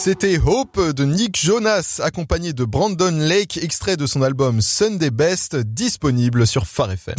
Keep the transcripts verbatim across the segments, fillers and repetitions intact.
C'était Hope de Nick Jonas, accompagné de Brandon Lake, extrait de son album Sunday Best, disponible sur Phare F M.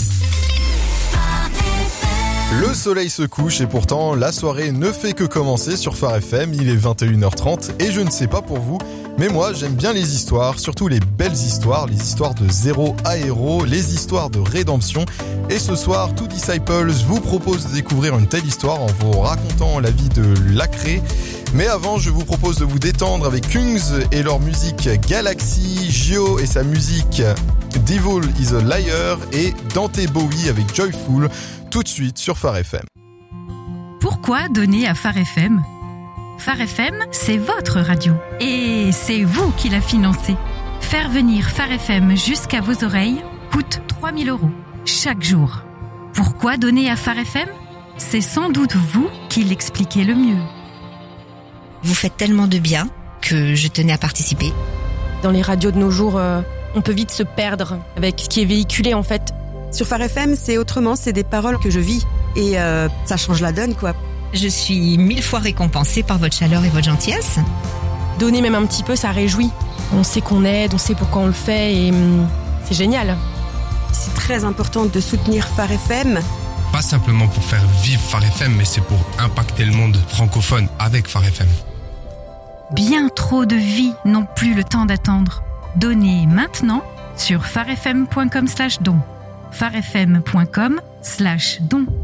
Le soleil se couche et pourtant la soirée ne fait que commencer sur Phare F M, il est vingt et une heures trente et je ne sais pas pour vous, mais moi j'aime bien les histoires, surtout les belles histoires, les histoires de zéro à héros, les histoires de rédemption. Et ce soir, Two Disciples vous propose de découvrir une telle histoire en vous racontant la vie de Lacré. Mais avant, je vous propose de vous détendre avec Kungs et leur musique Galaxy, Gio et sa musique Devil is a Liar et Dante Bowie avec Joyful, tout de suite sur Phare F M. Pourquoi donner à Phare F M ? Phare F M, c'est votre radio et c'est vous qui la financez. Faire venir Phare F M jusqu'à vos oreilles coûte trois mille euros chaque jour. Pourquoi donner à Phare F M ? C'est sans doute vous qui l'expliquez le mieux. Vous faites tellement de bien que je tenais à participer. Dans les radios de nos jours, euh, on peut vite se perdre avec ce qui est véhiculé en fait. Sur Phare F M, c'est autrement, c'est des paroles que je vis et euh, ça change la donne quoi. Je suis mille fois récompensée par votre chaleur et votre gentillesse. Donner même un petit peu, ça réjouit. On sait qu'on aide, on sait pourquoi on le fait et hum, c'est génial. C'est très important de soutenir Phare F M. Pas simplement pour faire vivre Phare F M, mais c'est pour impacter le monde francophone avec Phare F M. Bien trop de vies n'ont plus le temps d'attendre. Donnez maintenant sur pharefm point com slash don. pharefm point com slash don.